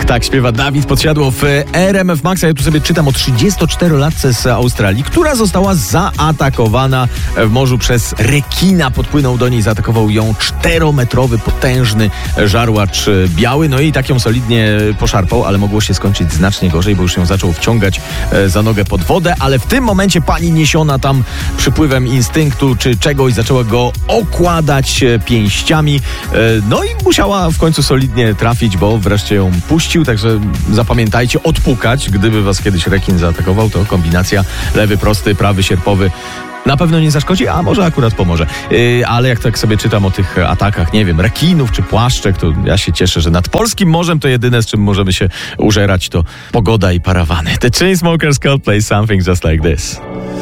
Tak śpiewa Dawid Podsiadło w RMF Max. Ja tu sobie czytam o 34-latce z Australii, która została zaatakowana w morzu przez rekina. Podpłynął do niej, zaatakował ją 4-metrowy, potężny żarłacz biały. No i tak ją solidnie poszarpał, ale mogło się skończyć znacznie gorzej, bo już ją zaczął wciągać za nogę pod wodę, ale w tym momencie pani niesiona tam przypływem instynktu czy czegoś zaczęła go okładać pięściami. No i musiała w końcu solidnie trafić, bo wreszcie ją puścił. Także zapamiętajcie, odpukać, gdyby was kiedyś rekin zaatakował, to kombinacja lewy prosty, prawy sierpowy na pewno nie zaszkodzi, a może akurat pomoże. Ale jak tak sobie czytam o tych atakach, nie wiem, rekinów czy płaszczek, to ja się cieszę, że nad polskim morzem to jedyne, z czym możemy się użerać, to pogoda i parawany. The Chainsmokers Coldplay, Something Just Like This.